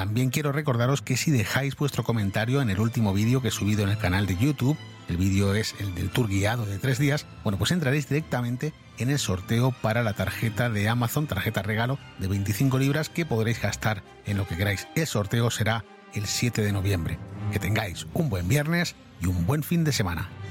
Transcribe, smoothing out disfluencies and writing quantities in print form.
También quiero recordaros que si dejáis vuestro comentario en el último vídeo que he subido en el canal de YouTube, el vídeo es el del tour guiado de 3 días, bueno, pues entraréis directamente en el sorteo para la tarjeta de Amazon, tarjeta regalo de 25 libras que podréis gastar en lo que queráis. El sorteo será el 7 de noviembre. Que tengáis un buen viernes y un buen fin de semana.